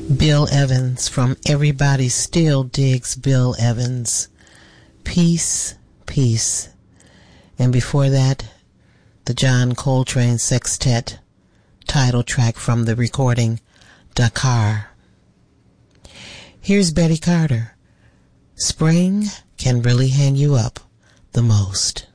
Bill Evans from Everybody Still Digs Bill Evans. Peace, Peace. And before that, the John Coltrane Sextet title track from the recording Dakar. Here's Betty Carter. Spring can really hang you up the most.